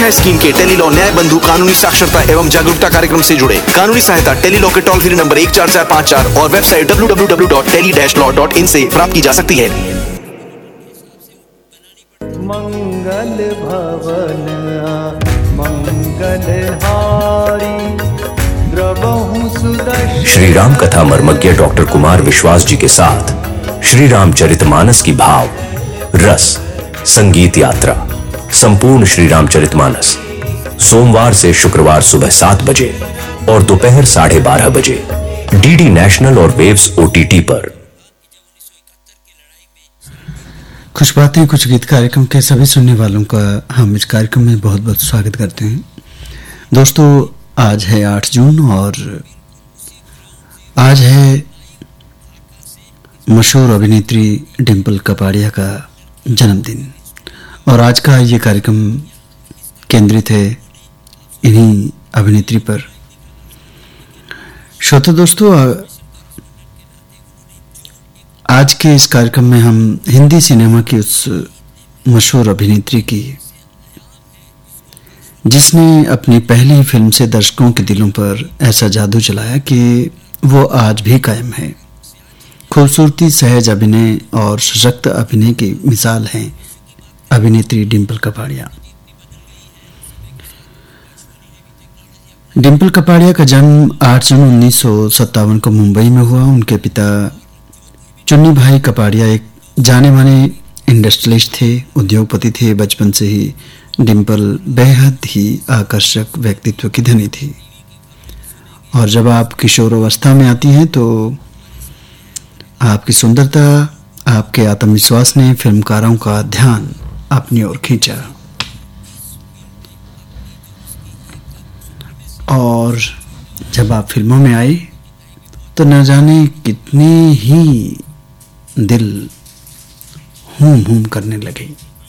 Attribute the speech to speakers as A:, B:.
A: दिशा scheme के Tele-Law न्याय बंधु कानूनी साक्षरता एवं जागरूकता कार्यक्रम से जुड़े। कानूनी सहायता टेलीलॉ के टोल फ्री नंबर 14454 और वेबसाइट www.tele-law.in से प्राप्त की जा सकती है।
B: मंगल भवन मंगलहारी द्रवहु सुदर्शन।
C: श्री राम कथा मर्मज्ञ डॉक्टर कुमार विश्वास जी के साथ श्री रामचरितमानस की भाव रस संगीत यात्रा संपूर्ण श्री रामचरितमानस सोमवार से शुक्रवार सुबह 7 बजे और दोपहर 12:30 बजे डीडी नेशनल और वेव्स OTT पर।
D: कुछ बातें कुछ गीत कार्यक्रम के सभी सुनने वालों का हम इस कार्यक्रम में बहुत बहुत स्वागत करते हैं। दोस्तों, आज है 8 जून और आज है मशहूर अभिनेत्री डिंपल कपाड़िया का जन्मदिन और आज का ये कार्यक्रम केंद्रित है इन्हीं अभिनेत्री पर। श्रोता दोस्तों, आज के इस कार्यक्रम में हम हिंदी सिनेमा की उस मशहूर अभिनेत्री की जिसने अपनी पहली फिल्म से दर्शकों के दिलों पर ऐसा जादू चलाया कि वो आज भी कायम है। खूबसूरती, सहज अभिनय और सशक्त अभिनय की मिसाल हैं अभिनेत्री डिंपल कपाड़िया। डिंपल कपाड़िया का जन्म 8 जून 1957 को मुंबई में हुआ। उनके पिता चुन्नी भाई कपाड़िया एक जाने माने इंडस्ट्रियलिस्ट थे, उद्योगपति थे। बचपन से ही डिंपल बेहद ही आकर्षक व्यक्तित्व की धनी थी और जब आप किशोरावस्था में आती हैं तो आपकी सुंदरता, आपके आत्मविश्वास ने फिल्मकारों का ध्यान अपनी ओर खींचा और जब आप फिल्मों में आई तो न जाने कितने ही दिल हूम हूम करने लगे।